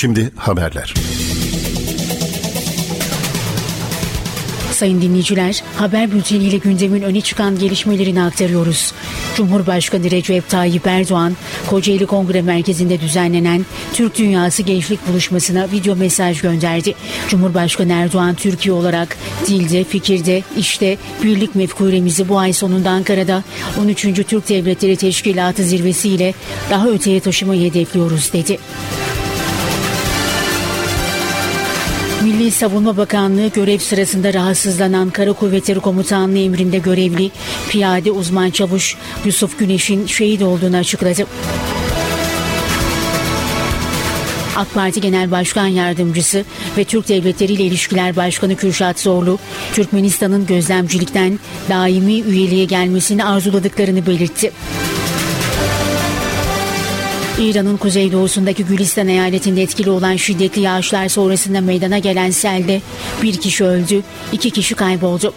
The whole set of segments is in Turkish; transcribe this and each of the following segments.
Şimdi haberler. Sayın dinleyiciler, haber bülteniyle gündemin öne çıkan gelişmelerini aktarıyoruz. Cumhurbaşkanı Recep Tayyip Erdoğan, Kocaeli Kongre Merkezi'nde düzenlenen Türk Dünyası Gençlik Buluşması'na video mesaj gönderdi. Cumhurbaşkanı Erdoğan, Türkiye olarak dilde, fikirde, işte birlik mefkuremizi bu ay sonunda Ankara'da 13. Türk Devletleri Teşkilatı zirvesiyle daha öteye taşımayı hedefliyoruz dedi. Milli Savunma Bakanlığı görev sırasında rahatsızlanan Kara Kuvvetleri Komutanlığı emrinde görevli piyade uzman çavuş Yusuf Güneş'in şehit olduğunu açıkladı. AK Parti Genel Başkan Yardımcısı ve Türk Devletleri ile İlişkiler Başkanı Kürşat Zorlu, Türkmenistan'ın gözlemcilikten daimi üyeliğe gelmesini arzuladıklarını belirtti. İran'ın kuzeydoğusundaki Gülistan eyaletinde etkili olan şiddetli yağışlar sonrasında meydana gelen selde bir kişi öldü, 2 kişi kayboldu.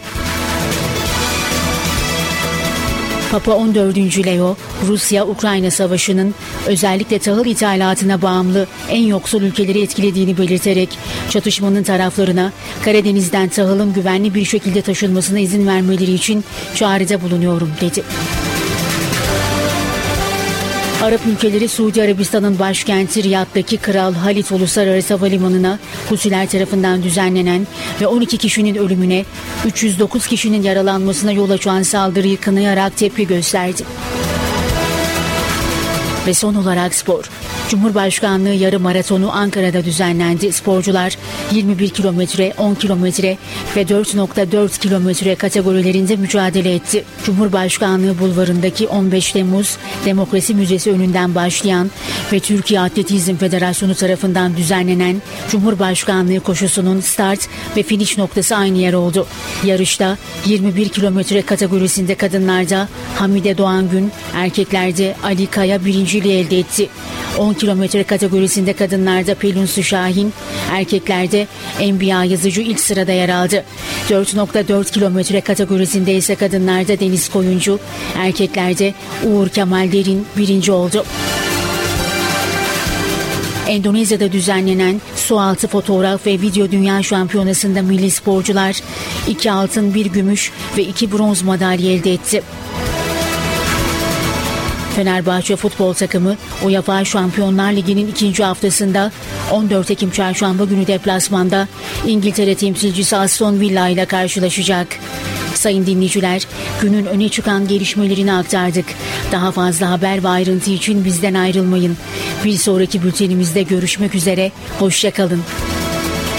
Papa 14. Leo, Rusya-Ukrayna savaşının özellikle tahıl ithalatına bağımlı en yoksul ülkeleri etkilediğini belirterek çatışmanın taraflarına Karadeniz'den tahılın güvenli bir şekilde taşınmasına izin vermeleri için çağrıda bulunuyorum dedi. Arap ülkeleri Suudi Arabistan'ın başkenti Riyad'daki Kral Halid Uluslararası Havalimanı'na Husiler tarafından düzenlenen ve 12 kişinin ölümüne, 309 kişinin yaralanmasına yol açan saldırıyı kınayarak tepki gösterdi. Ve son olarak spor. Cumhurbaşkanlığı yarı maratonu Ankara'da düzenlendi. Sporcular 21 kilometre, 10 kilometre ve 4.4 kilometre kategorilerinde mücadele etti. Cumhurbaşkanlığı bulvarındaki 15 Temmuz Demokrasi Müzesi önünden başlayan ve Türkiye Atletizm Federasyonu tarafından düzenlenen Cumhurbaşkanlığı koşusunun start ve finish noktası aynı yer oldu. Yarışta 21 kilometre kategorisinde kadınlarda Hamide Doğangün, erkeklerde Ali Kaya birinciliği elde etti. 10 kilometre kategorisinde kadınlarda Pelin Su Şahin, erkeklerde Enbiya Yazıcı ilk sırada yer aldı. 4.4 kilometre kategorisinde ise kadınlarda Deniz Koyuncu, erkeklerde Uğur Kemal Derin birinci oldu. Endonezya'da düzenlenen sualtı fotoğraf ve video dünya şampiyonasında milli sporcular 2 altın, 1 gümüş ve 2 bronz madalya elde etti. Fenerbahçe futbol takımı UEFA Şampiyonlar Ligi'nin 2. haftasında 14 Ekim Çarşamba günü deplasmanda İngiltere temsilcisi Aston Villa ile karşılaşacak. Sayın dinleyiciler, günün öne çıkan gelişmelerini aktardık. Daha fazla haber ve ayrıntı için bizden ayrılmayın. Bir sonraki bültenimizde görüşmek üzere, hoşça kalın.